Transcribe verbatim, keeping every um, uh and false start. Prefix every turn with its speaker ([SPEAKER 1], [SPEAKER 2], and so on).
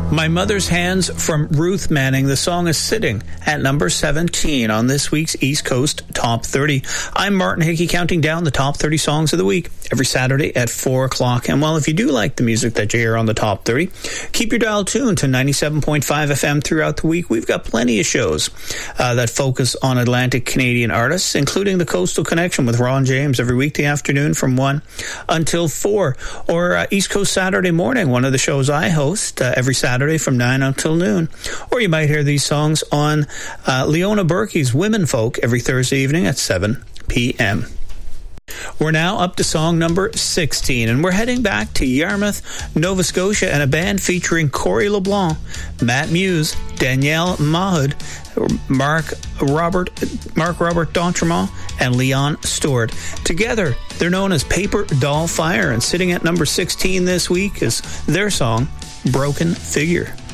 [SPEAKER 1] My Mother's Hands from Ruth Manning. The song is sitting at number seventeen on this week's East Coast Top thirty. I'm Martin Hickey, counting down the top thirty songs of the week every Saturday at four o'clock. And while if you do like the music that you hear on the top thirty, keep your dial tuned to ninety-seven point five F M throughout the week. We've got plenty of shows uh, that focus on Atlantic Canadian artists, including the Coastal Connection with Ron James every weekday afternoon from one until four. Or uh, East Coast Saturday Morning, one of the shows I host uh, every Saturday from nine until noon. Or you might hear these songs on uh, Leona Berkey's Women Folk every Thursday evening at seven p.m. We're now up to song number sixteen, and we're heading back to Yarmouth, Nova Scotia, and a band featuring Corey LeBlanc, Matt Muse, Danielle Mahood, Mark Robert, Mark Robert D'Entremont, and Leon Stewart. Together, they're known as Paper Doll Fire, and sitting at number sixteen this week is their song, Broken Figure.